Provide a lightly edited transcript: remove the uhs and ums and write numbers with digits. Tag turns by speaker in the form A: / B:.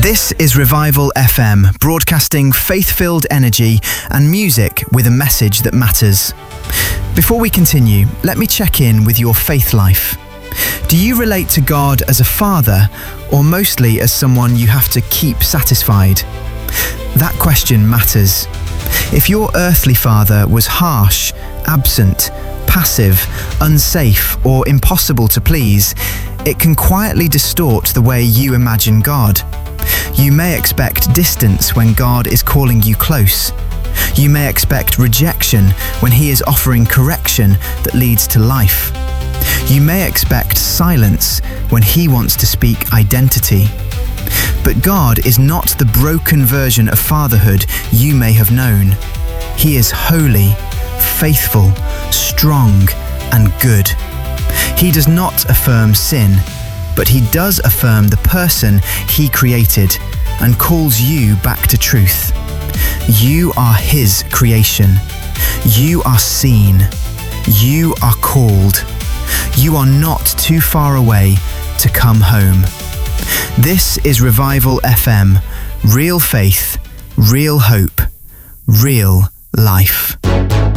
A: This is Revival FM, broadcasting faith-filled energy and music with a message that matters. Before we continue, let me check in with your faith life. Do you relate to God as a father, or mostly as someone you have to keep satisfied? That question matters. If your earthly father was harsh, absent, passive, unsafe, or impossible to please, it can quietly distort the way you imagine God. You may expect distance when God is calling you close. You may expect rejection when He is offering correction that leads to life. You may expect silence when He wants to speak identity. But God is not the broken version of fatherhood you may have known. He is holy, faithful, strong, and good. He does not affirm sin, but He does affirm the person He created and calls you back to truth. You are His creation. You are seen. You are called. You are not too far away to come home. This is Revival FM. Real faith, real hope, real life.